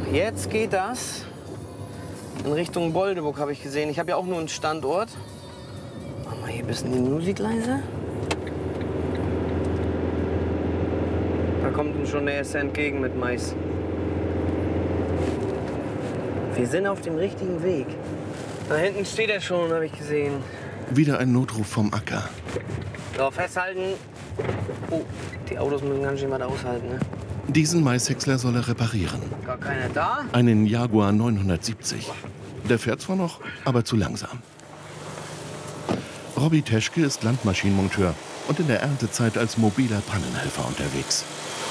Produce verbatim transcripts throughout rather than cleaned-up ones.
Jetzt geht das in Richtung Boldeburg, habe ich gesehen. Ich habe ja auch nur einen Standort. Machen wir hier ein bisschen die Musik leise. Da kommt uns schon der erste entgegen mit Mais. Wir sind auf dem richtigen Weg. Da hinten steht er schon, habe ich gesehen. Wieder ein Notruf vom Acker. So, festhalten. Oh, die Autos müssen ganz schön was aushalten, ne? Diesen Maishäcksler soll er reparieren. Gar keiner da? Einen Jaguar neunhundertsiebzig. Der fährt zwar noch, aber zu langsam. Robby Teschke ist Landmaschinenmonteur und in der Erntezeit als mobiler Pannenhelfer unterwegs.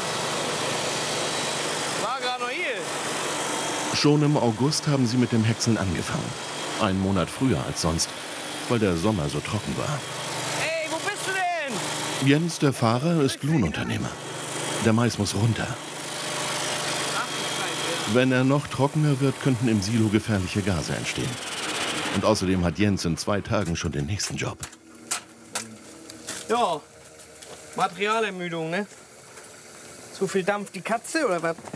War gerade noch hier. Schon im August haben sie mit dem Häckseln angefangen. Einen Monat früher als sonst, weil der Sommer so trocken war. Ey, wo bist du denn? Jens, der Fahrer, ist Lohnunternehmer. Der Mais muss runter. Wenn er noch trockener wird, könnten im Silo gefährliche Gase entstehen. Und außerdem hat Jens in zwei Tagen schon den nächsten Job. Ja, Materialermüdung, ne? Zu viel Dampf die Katze oder was?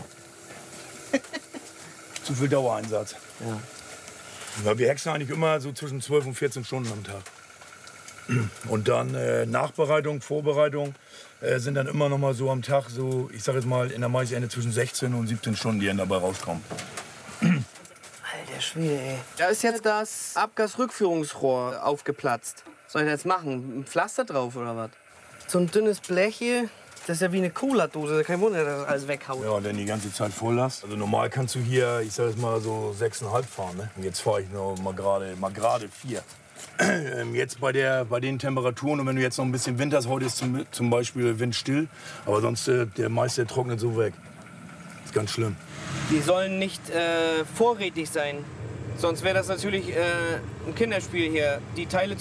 Zu viel Dauereinsatz. Ja. Ja, wir häckseln eigentlich immer so zwischen zwölf und vierzehn Stunden am Tag. Und dann äh, Nachbereitung, Vorbereitung äh, sind dann immer noch mal so am Tag, so ich sag jetzt mal in der Maisernte zwischen sechzehn und siebzehn Stunden, die dann dabei rauskommen. Alter Schwede, ey. Da ist jetzt das Abgasrückführungsrohr aufgeplatzt. Was soll ich jetzt machen? Ein Pflaster drauf oder was? So ein dünnes Blech hier, das ist ja wie eine Cola-Dose. Kein Wunder, dass das alles weghaut. Ja, wenn die ganze Zeit voll hast. Also normal kannst du hier, ich sag jetzt mal so sechs Komma fünf fahren. Ne? Und jetzt fahre ich nur mal gerade mal gerade vier. Jetzt bei, der, bei den Temperaturen und wenn du jetzt noch ein bisschen Wind hast, heute ist zum, zum Beispiel windstill, aber sonst äh, der Mais, der trocknet so weg. Ist ganz schlimm. Die sollen nicht äh, vorrätig sein. Sonst wäre das natürlich äh, ein Kinderspiel hier. Die Teile